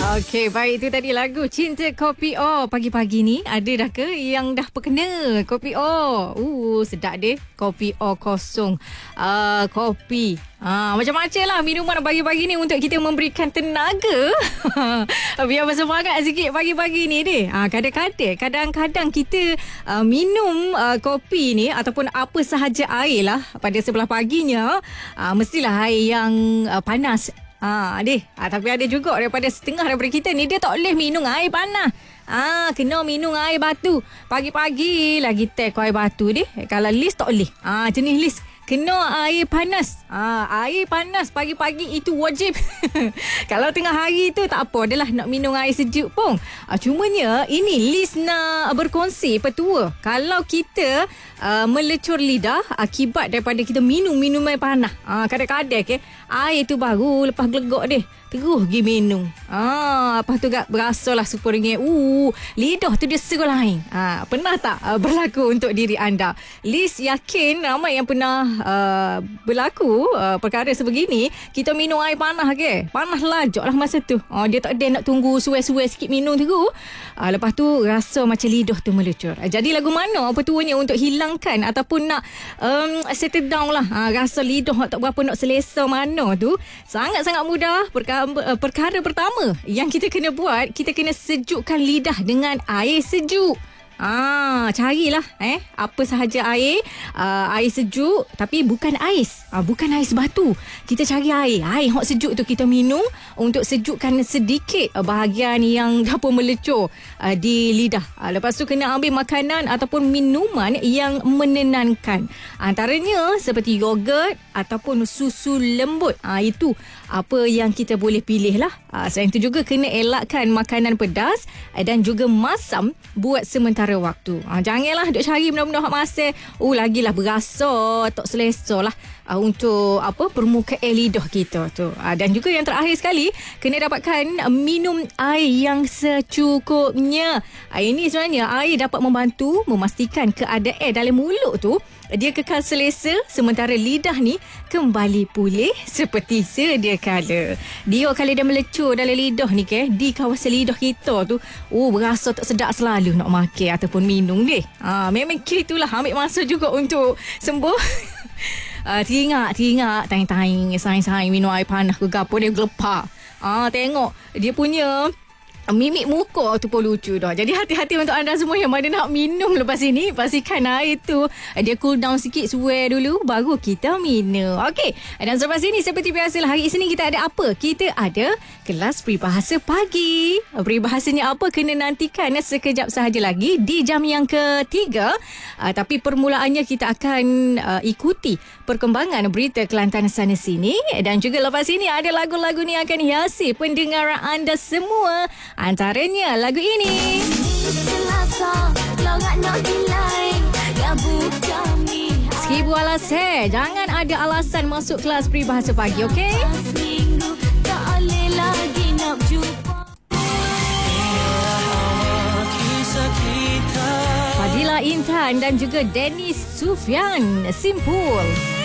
Okey, baik, itu tadi lagu Cinta Kopi O. Pagi-pagi ni ada dah ke yang dah terkena Kopi O? Sedap deh. Kopi O kosong. Kopi. Macam-macam lah minuman pagi-pagi ni untuk kita memberikan tenaga. Biar bersemangat sikit pagi-pagi ni deh. Kadang-kadang kita minum kopi ni ataupun apa sahaja air lah pada sebelah paginya, mestilah air yang panas. Tapi ada juga daripada setengah daripada kita ni, dia tak boleh minum air panas. Kena minum air batu. Pagi-pagi lagi teh air batu deh. Kalau Liz tak boleh. Jenis Liz kena air panas. Air panas pagi-pagi itu wajib. Kalau tengah hari tu tak apa, adalah nak minum air sejuk pun. Cumanya ini Liz nak berkongsi petua. Kalau kita melecur lidah akibat daripada kita minum air panas. Kadang-kadang air tu baru lepas gelegok deh, terus pergi minum. Lepas tu berasalah super ringgit. Lidah tu dia serah lain. Pernah tak berlaku untuk diri anda? Liz yakin ramai yang pernah berlaku perkara sebegini. Kita minum air panas ke? Panas lajak lah masa tu. Dia tak ada nak tunggu suai-suai sikit minum terus. Lepas tu rasa macam lidah tu melecur. Jadi lagu mana petuanya untuk hilangkan ataupun nak settle down lah rasa lidah tak berapa nak selesa mana tu? Sangat-sangat mudah. Perkara pertama yang kita kena buat, kita kena sejukkan lidah dengan air sejuk. Carilah apa sahaja air sejuk, tapi bukan ais. Bukan ais batu. Kita cari air hot sejuk tu, kita minum untuk sejukkan sedikit bahagian yang dapur melecur di lidah. Lepas tu kena ambil makanan ataupun minuman yang menenangkan. Antaranya seperti yogurt ataupun susu lembut. Itu apa yang kita boleh pilih lah. Selain itu juga kena elakkan makanan pedas dan juga masam buat sementara waktu. Janganlah duk cari benda-benda hak masak. Lagilah berasa tak selesa lah untuk permukaan lidah kita tu. Dan juga yang terakhir sekali, kena dapatkan minum air yang secukupnya. Ini sebenarnya air dapat membantu memastikan keadaan dalam mulut tu dia kekal selesa, sementara lidah ni kembali pulih seperti sedia kala. Dia kalau dia melecur dalam lidah ni di kawasan lidah kita tu, berasa tak sedap selalu nak makan ataupun minum deh. Memang gitulah, ambil masa juga untuk sembuh. Teringat saing minum air panas ke gapo dia gelepak. Tengok dia punya mimik muka tu pun lucu dah. Jadi hati-hati untuk anda semua yang mana nak minum lepas ini. Pastikan air tu dia cool down sikit, suai dulu, baru kita minum. Okey, dan selepas ini seperti biasalah, hari Isnin kita ada apa? Kita ada kelas peribahasa pagi. Peribahasanya apa? Kena nantikan sekejap sahaja lagi di jam yang ketiga. Tapi permulaannya kita akan ikuti perkembangan berita Kelantan sana sini. Dan juga lepas ini ada lagu-lagu ni akan hiasi pendengaran anda semua. Antaranya lagu ini. Seribu alasan. Jangan ada alasan masuk kelas peribahasa pagi, okey? Fadila Intan dan juga Dennis Sufyan. Simpul.